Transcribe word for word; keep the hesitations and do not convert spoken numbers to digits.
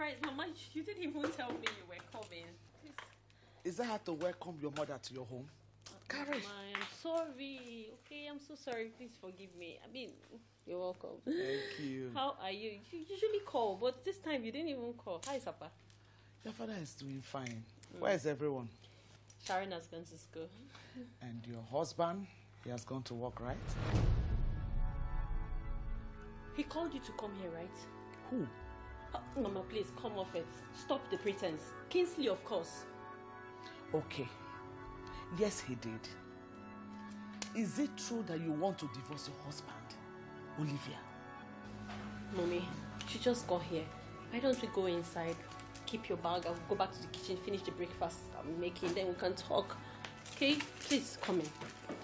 surprised. Mama, you didn't even tell me you were coming. Please. Is that how to welcome your mother to your home? Carry. Mama, I'm sorry. Okay, I'm so sorry. Please forgive me. I mean, you're welcome. Thank you. How are you? You usually call, but this time you didn't even call. How is Papa? Your father is doing fine. Mm. Where is everyone? Sharon has gone to school. And your husband? He has gone to work, right? He called you to come here, right? Who? Uh, Mama, please, come off it. Stop the pretense. Kingsley, of course. Okay. Yes, he did. Is it true that you want to divorce your husband, Olivia? Mommy, she just got here. Why don't we go inside, keep your bag, I'll go back to the kitchen, finish the breakfast I'm making, then we can talk. Okay? Please, come in.